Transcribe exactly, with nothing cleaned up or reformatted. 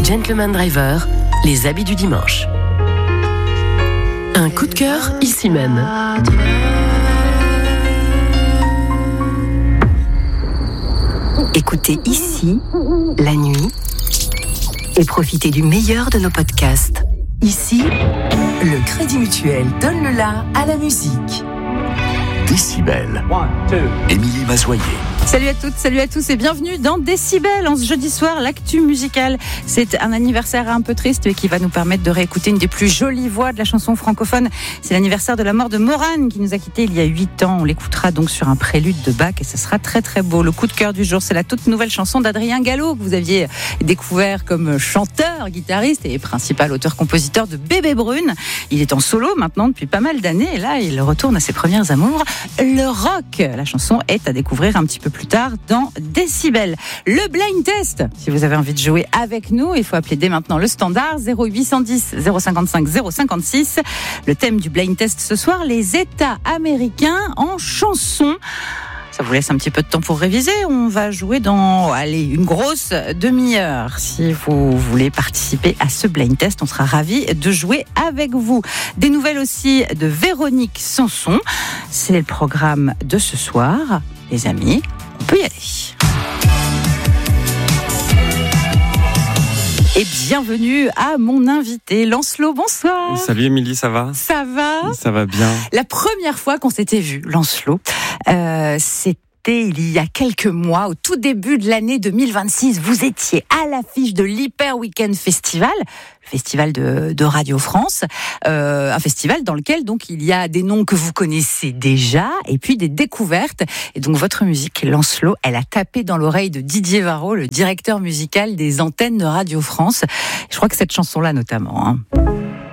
Gentleman Driver, les habits du dimanche. Un coup de cœur ici même. Écoutez ici, la nuit, et profitez du meilleur de nos podcasts. Ici, le Crédit Mutuel donne le la à la musique. Décibel. Émilie Mazoyer. Salut à toutes, salut à tous et bienvenue dans Décibel. En ce jeudi soir, l'actu musicale. C'est un anniversaire un peu triste mais qui va nous permettre de réécouter une des plus jolies voix de la chanson francophone. C'est l'anniversaire de la mort de Morane qui nous a quittés il y a huit ans. On l'écoutera donc sur un prélude de Bach et ce sera très très beau. Le coup de cœur du jour, c'est la toute nouvelle chanson d'Adrien Gallo que vous aviez découvert comme chanteur, guitariste et principal auteur-compositeur de Bébé Brune. Il est en solo maintenant depuis pas mal d'années et là il retourne à ses premières amours, le rock. La chanson est à découvrir un petit peu plus tard dans Décibel. Le blind test, si vous avez envie de jouer avec nous, il faut appeler dès maintenant le standard zéro huit cent dix zéro cinquante-cinq zéro cinquante-six. Le thème du blind test ce soir, les États américains en chanson. Ça vous laisse un petit peu de temps pour réviser. On va jouer dans, allez, une grosse demi-heure. Si vous voulez participer à ce blind test, on sera ravis de jouer avec vous. Des nouvelles aussi de Véronique Sanson. C'est le programme de ce soir. Les amis, on peut y aller. Et bienvenue à mon invité, Lancelot, bonsoir. Salut Émilie, ça va ? Ça va ? Ça va bien. La première fois qu'on s'était vu, Lancelot, euh, c'était il y a quelques mois, au tout début de l'année deux mille vingt-six. Vous étiez à l'affiche de l'Hyper Weekend Festival, le festival de, de Radio France, euh, un festival dans lequel donc il y a des noms que vous connaissez déjà et puis des découvertes. Et donc votre musique, Lancelot, elle a tapé dans l'oreille de Didier Varro, le directeur musical des antennes de Radio France. Je crois que cette chanson-là notamment. Hein.